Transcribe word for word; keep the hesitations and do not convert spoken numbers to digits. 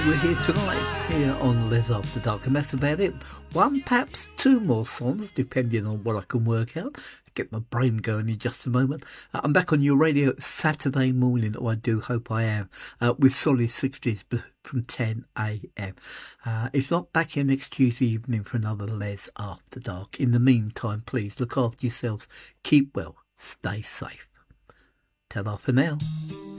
we're here tonight, here on Les After Dark, and that's about it. One, perhaps two more songs, depending on what I can work out. Get my brain going in just a moment. Uh, I'm back on your radio Saturday morning, or I do hope I am, uh, with Solid sixties from ten a.m. Uh, if not, back here next Tuesday evening for another Les After Dark. In the meantime, please look after yourselves, keep well, stay safe. Ta-ra for now.